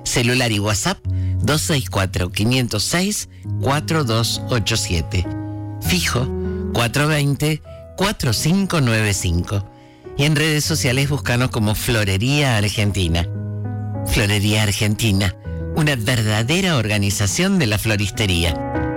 Celular y WhatsApp 264-506-4287. Fijo 420-4595. Y en redes sociales búscanos como Florería Argentina. Florería Argentina, una verdadera organización de la floristería.